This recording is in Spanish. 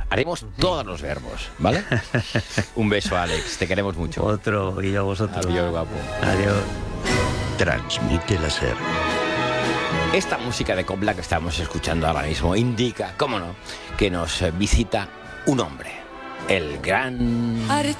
Haremos todos los verbos, ¿vale? Un beso, Alex. Te queremos mucho. Otro, y yo a vosotros. Adiós, guapo. Adiós. Transmite la SER. Esta música de copla que estamos escuchando ahora mismo indica, cómo no, que nos visita un hombre, el gran